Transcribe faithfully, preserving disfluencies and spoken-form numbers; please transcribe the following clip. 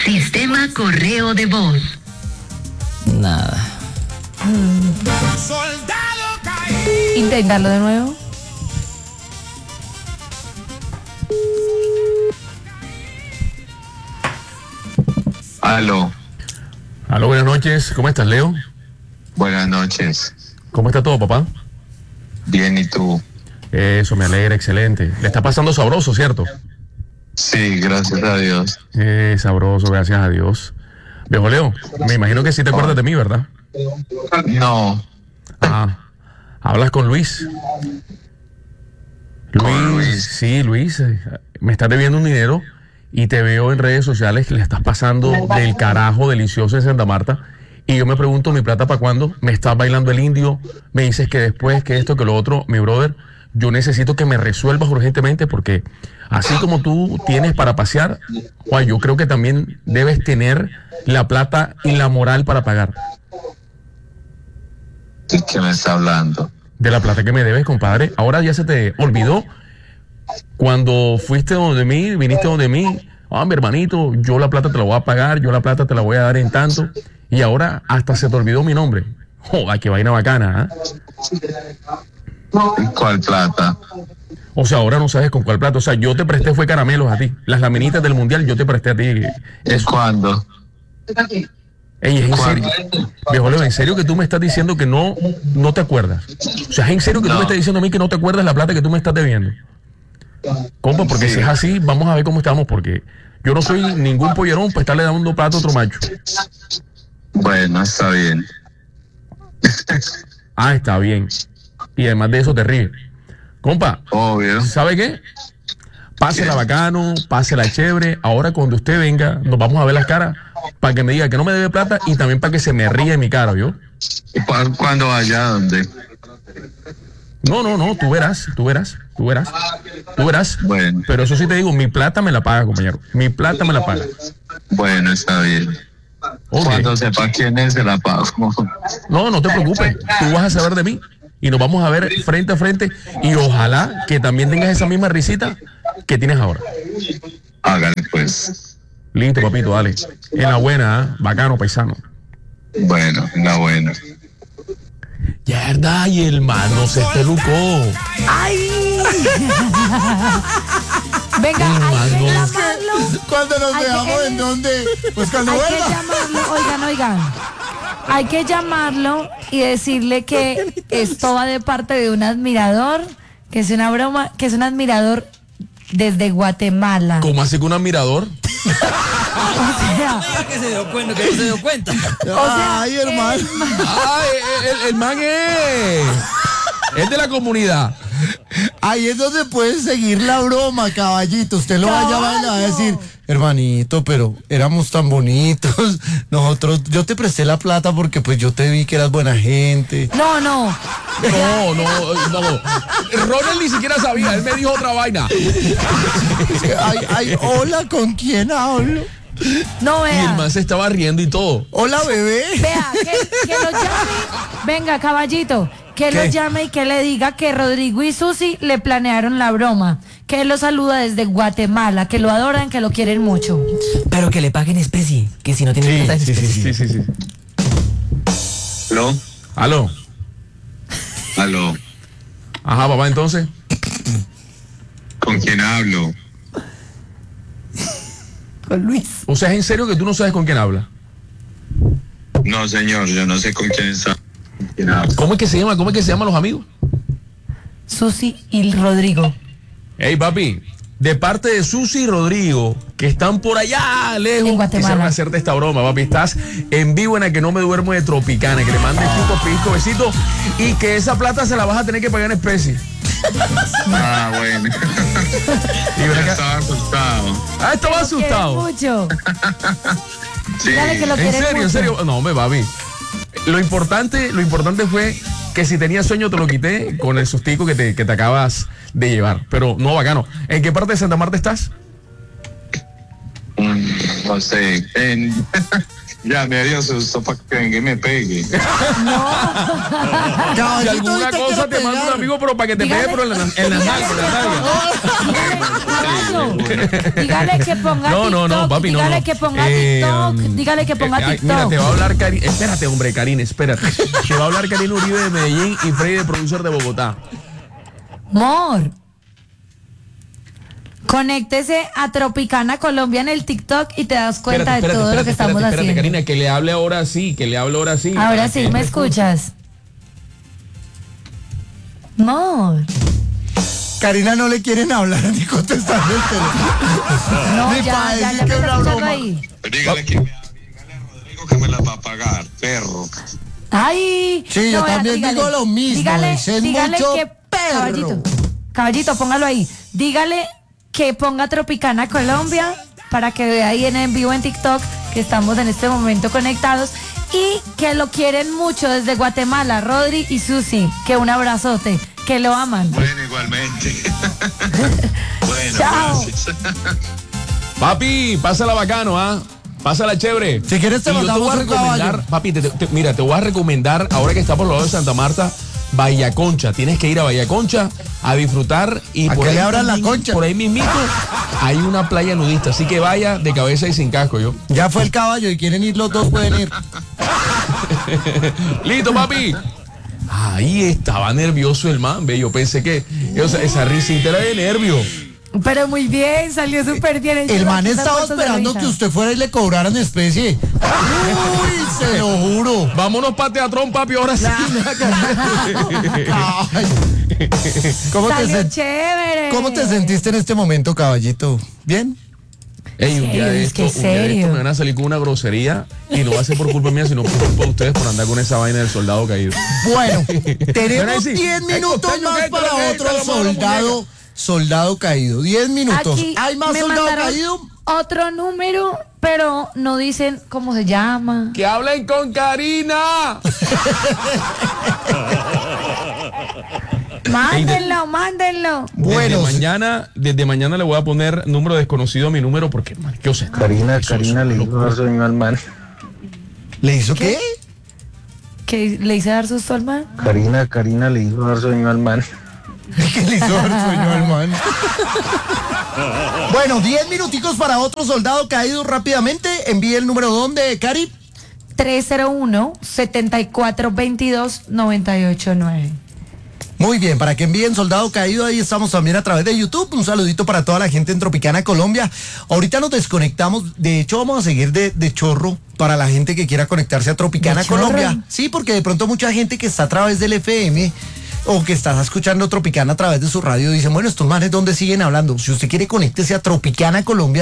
Sistema correo de voz. Nada. Mm. Inténtalo de nuevo. Aló. Aló, buenas noches. ¿Cómo estás, Leo? Buenas noches. ¿Cómo está todo, papá? Bien, ¿y tú? Eso, me alegra, excelente. Le está pasando sabroso, ¿cierto? Sí, gracias a Dios. Eh, sabroso, gracias a Dios. Viejo Leo, me imagino que sí te acuerdas de mí, ¿verdad? No. Ah, hablas con Luis. Luis, Con Luis. Sí, Luis, eh, me estás debiendo un dinero y te veo en redes sociales que le estás pasando del carajo delicioso en Santa Marta. Y yo me pregunto, ¿mi plata para cuándo? Me estás bailando el indio, me dices que después, que esto, que lo otro. Mi brother, yo necesito que me resuelvas urgentemente porque así como tú tienes para pasear, Juan, yo creo que también debes tener la plata y la moral para pagar. ¿De qué me está hablando? De la plata que me debes, compadre. Ahora ya se te olvidó cuando fuiste donde mí, viniste donde mí. Ah, mi hermanito, yo la plata te la voy a pagar, yo la plata te la voy a dar en tanto. Y ahora hasta se te olvidó mi nombre. Joder, qué vaina bacana, ¿eh? ¿Cuál plata? O sea, ahora no sabes con cuál plata. O sea, yo te presté fue caramelos a ti. Las laminitas del mundial yo te presté a ti. Eso. ¿Cuándo? Ey, es en ¿Cuándo? serio. Viejo Leo, ¿en serio que tú me estás diciendo que no, no te acuerdas? O sea, ¿es en serio que No. tú me estás diciendo a mí que no te acuerdas la plata que tú me estás debiendo? Compa, porque Sí. si es así, vamos a ver cómo estamos, porque yo no soy ningún pollerón para estarle dando plata a otro macho. Bueno, está bien. Ah, está bien. Y además de eso te ríes. Compa, Obvio. ¿sabe qué? Pásela bacano, pásela chévere. Ahora cuando usted venga, nos vamos a ver las caras para que me diga que no me debe plata y también para que se me ríe en mi cara, ¿yo? ¿Cu- ¿Cuándo vaya? ¿Dónde? No, no, no, tú verás, tú verás, tú verás, tú verás. Bueno. Pero eso sí te digo, mi plata me la paga, compañero. Mi plata me la paga. Bueno, está bien. Ok. Cuando sepa quién es, se la pago. No, no te preocupes, tú vas a saber de mí y nos vamos a ver frente a frente y ojalá que también tengas esa misma risita que tienes ahora. Hágale, pues. Listo, papito, dale. En la buena, ¿eh? Bacano, paisano. Bueno, la buena. Yerda, y el mano se pelucó. ¡Ay! Venga, hay que Hermano. llamarlo. Cuando nos Hay que- veamos en donde, pues cuando Hay que vuelva. llamarlo, oigan, oigan. Hay que llamarlo y decirle que esto va de parte de un admirador, que es una broma, que es un admirador desde Guatemala. ¿Cómo así que un admirador? O sea, Que se dio cuenta, que no se dio cuenta. o sea, Ay, hermano. el man- Ay, el, el man es. Es de la comunidad. Ahí es donde pueden seguir la broma, caballito. Usted lo va a llamar y le va a decir, hermanito, pero éramos tan bonitos. Nosotros, yo te presté la plata porque pues yo te vi que eras buena gente. No, no. No, no, no. Ronald ni siquiera sabía, él me dijo otra vaina. Ay, ay, hola, ¿con quién hablo? No, Y el vea. man se estaba riendo y todo. Hola, bebé. Vea, que, que lo llame. Venga, caballito. Que ¿Qué? lo llame y que le diga que Rodrigo y Susi le planearon la broma. Que él lo saluda desde Guatemala, que lo adoran, que lo quieren mucho. Pero que le paguen especie, que si no tiene plata en Sí, sí, especie. sí, sí, sí. ¿Aló? Aló. ¿Aló? Ajá, papá, entonces. ¿Con quién hablo? Con Luis. O sea, ¿es en serio que tú no sabes con quién habla? No, señor, yo no sé con quién está. ¿Con quién hablo? ¿Cómo es que se llama? ¿Cómo es que se llaman los amigos? Susi y Rodrigo. Hey, papi, de parte de Susi y Rodrigo, que están por allá lejos, En Guatemala. quisieron hacerte esta broma, papi. Estás en vivo en la que no me duermo de Tropicana, que le mandes pico, pisco, besito, y que esa plata se la vas a tener que pagar en especie. Ah, bueno. Y ven Ya acá. estaba asustado. Ah, estaba Quieren asustado. mucho. Sí. Dígale que lo ¿En quieren serio, en mucho. serio? No, me papi. Lo importante, lo importante fue que si tenías sueño te lo quité con el sustico que te, que te acabas de llevar. Pero no, bacano. ¿En qué parte de Santa Marta estás? Mm, No sé. En, Ya me dio susto para que venga y me pegue. Si Caballito, alguna hoy te cosa quiero te mando un pegar. amigo, pero para que te pegue, Dígale. pero en la, en la nalga, en la nalga. Dígale, dígale que ponga No, no, no, TikTok, papi, no, dígale no. que ponga Eh, TikTok, um, dígale que ponga eh, ay, TikTok. Mira, te va a hablar Karina. Espérate, hombre, Karina, espérate. Te va a hablar Karina Uribe de Medellín y Freddy de Producer de Bogotá. Mor, conéctese a Tropicana Colombia en el TikTok y te das cuenta Espérate, de todo espérate, lo que espérate, estamos espérate, haciendo. Karina, que le hable ahora sí, que le hable ahora sí. Ahora para sí, que- ¿me escuchas? Mor, Karina no le quieren hablar ni contestar el teléfono. no, Ni ya, para ya, decir ya que me es está una escuchando broma. ahí. Dígale que me dígale a Rodrigo que me las va a pagar, perro. Ay, Sí, yo vea, también digo lo mismo, Dígale, ese es dígale mucho que perro. caballito, caballito, póngalo ahí. Dígale que ponga Tropicana Colombia para que vea ahí en, en vivo en TikTok que estamos en este momento conectados y que lo quieren mucho desde Guatemala, Rodri y Susi. Que un abrazote, que lo aman. Bueno, igualmente. Bueno, Chao. gracias. Papi, pásala bacano, ¿ah? Pásala chévere. Si quieres te Y yo mandamos voy a un recomendar, caballo. papi, te- te- mira, te voy a recomendar, ahora que está por los lados de Santa Marta, Bahía Concha. Tienes que ir a Bahía Concha a disfrutar y ¿A por que ahí le abran la también, concha? por ahí mismito hay una playa nudista, así que vaya de cabeza y sin casco yo. Ya fue el caballo y quieren ir los dos, pueden ir. Listo, papi. Ahí estaba nervioso el man, ve. Yo pensé que o sea, esa risita era de nervio. Pero muy bien, salió súper bien. El man Esas estaba muertos de esperando risa. que usted fuera y le cobraran especie. Uy, se lo juro. Vámonos para Teatrón, papi, ahora sí. Ay. ¿Cómo, te Salió sen- chévere. ¿Cómo te sentiste en este momento, caballito? ¿Bien? Ey, un día Serio, de es esto, que un día de serio. esto me van a salir con una grosería y no va a ser por culpa mía, sino por culpa de ustedes por andar con esa vaina del soldado caído. Bueno, Bueno, ahí tenemos sí. diez Hay minutos costeño más que entra, para que otro entra, la mano, soldado, muñeca. soldado caído. diez minutos. Aquí ¿Hay más me soldado mandaron caído? Otro número, pero no dicen cómo se llama. ¡Que hablen con Karina! Mándenlo, mándenlo. Bueno, desde mañana, desde mañana le voy a poner número desconocido a mi número porque, man, ¿qué os está? Karina, Karina le dijo dar sueño al man. ¿le hizo qué? ¿Que le hice dar susto al man? Karina, Karina le dijo dar sueño al man. ¿Qué le hizo el sueño al man? Bueno, diez minuticos para otro soldado caído rápidamente. Envíe el número donde, Cari. tres cero uno, siete cuatro dos dos, nueve ocho nueve. Muy bien, para que envíen soldado caído, ahí estamos también a través de YouTube. Un saludito para toda la gente en Tropicana, Colombia. Ahorita nos desconectamos, de hecho vamos a seguir de, de chorro para la gente que quiera conectarse a Tropicana, ¿De chorro? Colombia. Sí, porque de pronto mucha gente que está a través del F M o que está escuchando Tropicana a través de su radio dicen, bueno, estos manes, ¿dónde siguen hablando? Si usted quiere, conéctese a Tropicana, Colombia.